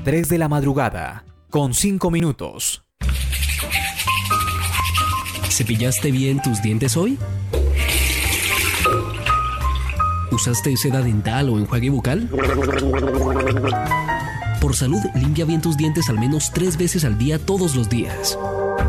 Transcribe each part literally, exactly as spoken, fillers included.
tres de la madrugada, con cinco minutos. ¿Cepillaste bien tus dientes hoy? ¿Usaste seda dental o enjuague bucal? Por salud, limpia bien tus dientes al menos tres veces al día todos los días.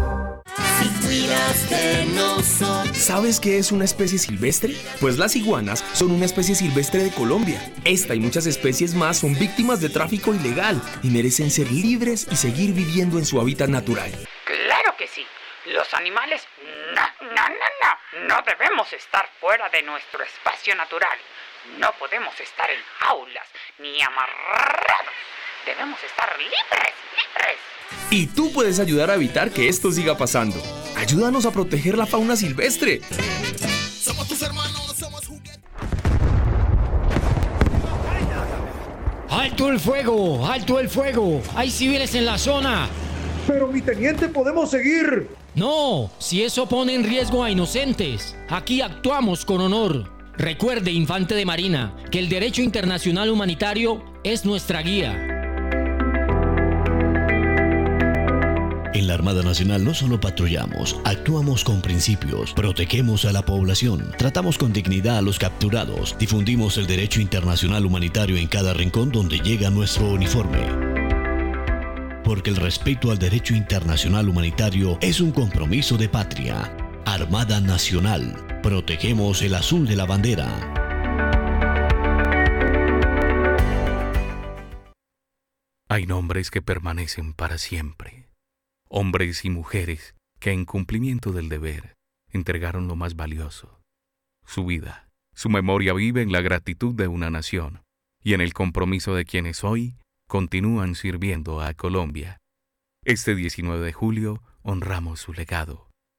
¿Sabes qué es una especie silvestre? Pues las iguanas son una especie silvestre de Colombia. Esta y muchas especies más son víctimas de tráfico ilegal y merecen ser libres y seguir viviendo en su hábitat natural. ¡Claro que sí! Los animales, no, no, no, no, no debemos estar fuera de nuestro espacio natural. No podemos estar en jaulas ni amarrados. Debemos estar libres, libres. Y tú puedes ayudar a evitar que esto siga pasando. Ayúdanos a proteger la fauna silvestre. Somos tus hermanos, somos juguetes. ¡Alto el fuego! ¡Alto el fuego! ¡Hay civiles en la zona! Pero mi teniente, podemos seguir. No, si eso pone en riesgo a inocentes. Aquí actuamos con honor. Recuerde, infante de marina, que el derecho internacional humanitario es nuestra guía. En la Armada Nacional no solo patrullamos, actuamos con principios, protegemos a la población, tratamos con dignidad a los capturados, difundimos el derecho internacional humanitario en cada rincón donde llega nuestro uniforme. Porque el respeto al derecho internacional humanitario es un compromiso de patria. Armada Nacional, protegemos el azul de la bandera. Hay nombres que permanecen para siempre. Hombres y mujeres que en cumplimiento del deber entregaron lo más valioso, su vida. Su memoria vive en la gratitud de una nación y en el compromiso de quienes hoy continúan sirviendo a Colombia. Este diecinueve de julio honramos su legado.